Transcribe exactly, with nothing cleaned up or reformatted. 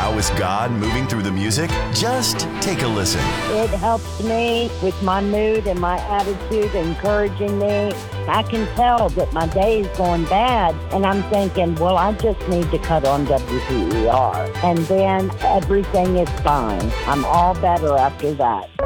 How is God moving through the music? Just take a listen. It helps me with my mood and my attitude, encouraging me. I can tell that my day is going bad, and I'm thinking, well, I just need to cut on W P E R. And then everything is fine. I'm all better after that.